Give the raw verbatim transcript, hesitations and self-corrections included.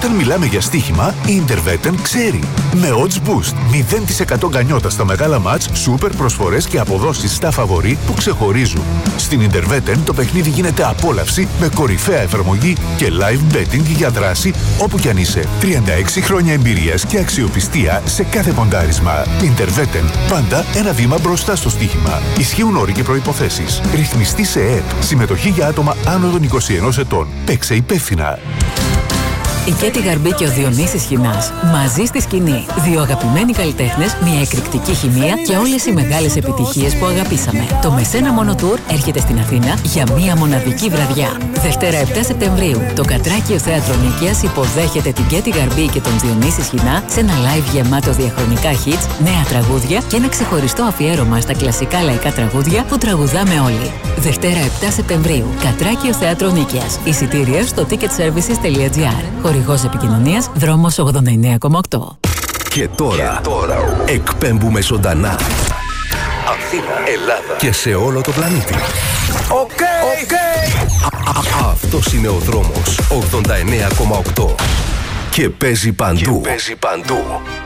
Όταν μιλάμε για στοίχημα, η Interveten ξέρει. Με odds boost, μηδέν τοις εκατό γκανιότα στα μεγάλα μάτς, σούπερ προσφορές και αποδόσεις στα φαβορί που ξεχωρίζουν. Στην Interveten το παιχνίδι γίνεται απόλαυση με κορυφαία εφαρμογή και live betting για δράση όπου κι αν είσαι. τριάντα έξι χρόνια εμπειρίας και αξιοπιστία σε κάθε ποντάρισμα. Interveten, πάντα ένα βήμα μπροστά στο στοίχημα. Ισχύουν όροι και προϋποθέσεις. Ρυθμιστή σε ΕΕΠ. Συμμετοχή για άτομα άνω των είκοσι ενός ετών. Παίξε υπεύθυνα. Η Κέτη Γαρμπή και ο Διονύσης Χινάς μαζί στη σκηνή. Δύο αγαπημένοι καλλιτέχνες, μια εκρηκτική χημεία και όλες οι μεγάλες επιτυχίες που αγαπήσαμε. Το Με Σένα Μόνο Tour έρχεται στην Αθήνα για μια μοναδική βραδιά. Δευτέρα επτά Σεπτεμβρίου, το Κατράκιο Θέατρο Νίκαιας υποδέχεται την Κέτη Γαρμπή και τον Διονύση Σχοινά σε ένα live γεμάτο διαχρονικά hits, νέα τραγούδια και ένα ξεχωριστό αφιέρωμα στα κλασικά λαϊκά τραγούδια που τραγουδάμε όλοι. Δευτέρα επτά Σεπτεμβρίου, Κατράκιο Θέατρο Νίκαιας. Εισιτήρια στο ticketservices τελεία gr. Χορηγός επικοινωνίας Δρόμος ογδόντα εννέα κόμμα οκτώ. Και τώρα, και τώρα εκπέμπουμε ζωντανά Αθήνα, Ελλάδα και σε όλο το πλανήτη. Οκ, okay, okay. Αυτός είναι ο Δρόμος ογδόντα εννέα κόμμα οκτώ και παίζει παντού. Και παίζει παντού.